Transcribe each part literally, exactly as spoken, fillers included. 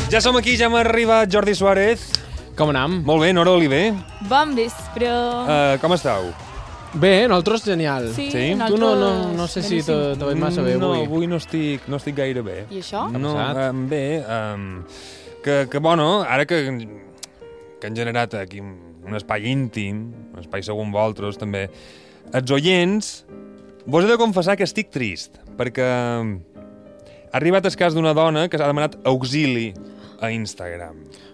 Ja som aquí, ja m'ha arribat Jordi Suárez. Com anem? Molt bé, Nora Oliver. Bon vespre. Uh, com estàu? Bé, nosaltres genial. Sí, sí? Tu no, no, no sé si te, te veig massa bé avui. No, avui no estic, no estic gaire bé. I això? No, um, bé, um, que, que bueno, ara que, que han generat aquí un espai íntim, un espai segons vosaltres també, els oients, vos he de confessar que estic trist, perquè ha arribat el cas d'una dona que s'ha demanat auxili a Instagram.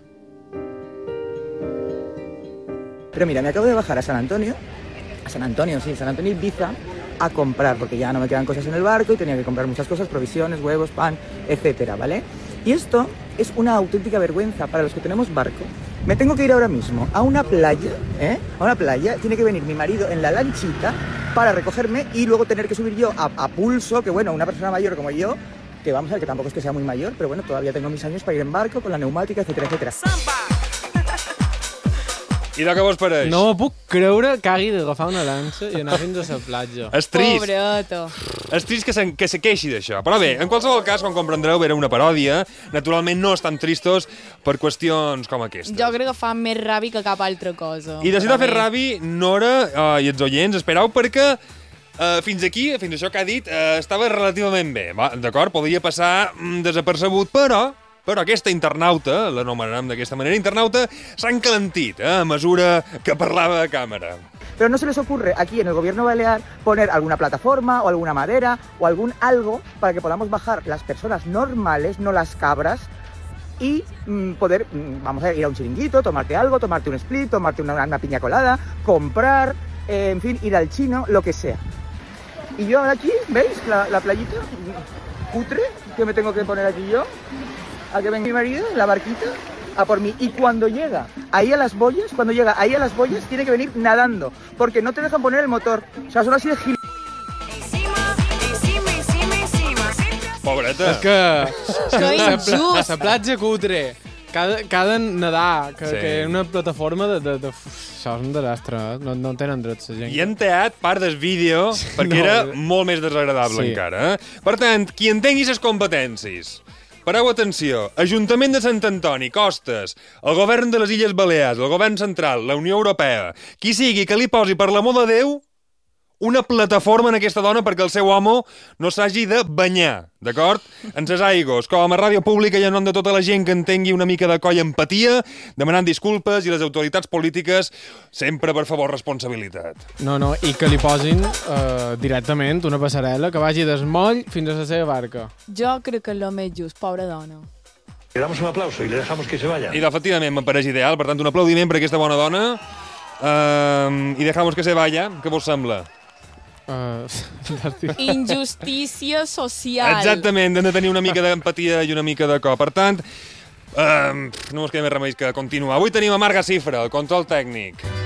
Pero mira, me acabo de bajar a San Antonio, a San Antonio, sí, San Antonio Ibiza, a comprar, porque ya no me quedan cosas en el barco y tenía que comprar muchas cosas, provisiones, huevos, pan, etcétera, ¿vale? Y esto es una auténtica vergüenza para los que tenemos barco. Me tengo que ir ahora mismo a una playa, ¿eh? A una playa, tiene que venir mi marido en la lanchita para recogerme y luego tener que subir yo a, a pulso, que bueno, una persona mayor como yo, que vamos a ver, que tampoco es que sea muy mayor, pero bueno, todavía tengo mis años para ir en barco, con la neumática, etcétera, etcétera. I de què vos pareix? No puc creure que hagi d'agafar una lança i anar fins a la platja. És trist. Pobreto. És trist que se, que se queixi d'això. Però bé, en qualsevol cas, com comprendreu, era una paròdia. Naturalment no estan tristos per qüestions com aquestes. Jo crec que fa més ràbi que cap altra cosa. I decidit fer ràbi, Nora uh, i els oients, esperau, perquè uh, fins aquí, fins això que ha dit, uh, estava relativament bé. D'acord? Podria passar mm, desapercebut, però... Però aquesta internauta, l'anomenarem d'aquesta manera, internauta, s'ha encalentit, eh, a mesura que parlava a càmera. Pero no se les ocurre aquí en el gobierno balear poner alguna plataforma o alguna madera o algún algo para que podamos bajar las personas normales, no las cabras, y mmm, poder, mmm, vamos a ir a un chiringuito, tomarte algo, tomarte un split, tomarte una, una piña colada, comprar, eh, en fin, ir al chino, lo que sea. Y yo ahora aquí, ¿veis? La, la playita cutre que me tengo que poner aquí yo. A que venga mi marido en la barquita a por mí. Y cuando llega ahí a las boyas, cuando llega ahí a las boyas, tiene que venir nadando, porque no te dejan poner el motor. O sea, son así de gil... Pobreta. És que... Que injust. A la platja cutre. Cada, cada nedar, que, Sí. que és una plataforma de... de, de això és un desastre, eh? No, no tenen drets, la gent. I han teat part del vídeo perquè No. era molt més desagradable Sí. encara. Eh? Per tant, qui en tingui les competències... Pareu atenció, Ajuntament de Sant Antoni, Costes, el govern de les Illes Balears, el govern central, la Unió Europea, qui sigui que li posi, per l'amor de Déu, una plataforma en aquesta dona perquè el seu home no s'hagi de banyar, d'acord? En ses aigües, com a ràdio pública i en nom de tota la gent que en tingui una mica de coll empatia, demanant disculpes i les autoritats polítiques, sempre, per favor, responsabilitat. No, no, i que li posin uh, directament una passarel·la que vagi des moll fins a la seva barca. Jo crec que és el més just, pobra dona. Le damos un aplauso y le dejamos que se vaya. I efectivament m'apareix ideal, per tant, un aplaudiment per aquesta bona dona. Uh, I dejamos que se vaya, què vos sembla? Uh, Injustícia social. Exactament, hem de tenir una mica d'empatia i una mica de cor. Per tant, uh, no mos queda més remei que continuar. Avui tenim a Marga Cifra, el control tècnic.